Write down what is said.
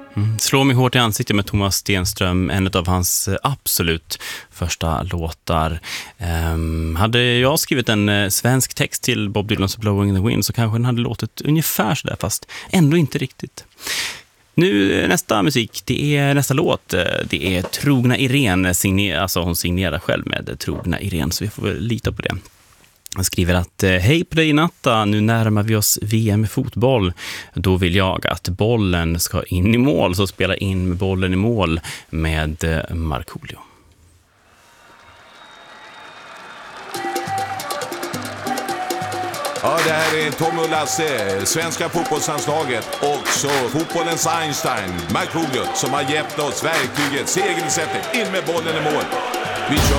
Slå mig hårt i ansiktet med Thomas Stenström, en av hans absolut första låtar. Hade jag skrivit en svensk text till Bob Dylans Blowing in the Wind så kanske den hade låtit ungefär sådär, fast ändå inte riktigt. Nu nästa musik, det är nästa låt. Det är Trogna Irene, alltså hon signerar själv med Trogna Irene, så vi får väl lita på det. Han skriver att hej på dig natta, nu närmar vi oss VM i fotboll. Då vill jag att bollen ska in i mål, så spela in med bollen i mål med Markoolio. Ja, det här är Tom och Lasse, svenska fotbollslandslaget, också fotbollens Einstein, Markoolio, som har gett oss verktyget, segelsättet, in med bollen i mål. Vi kör.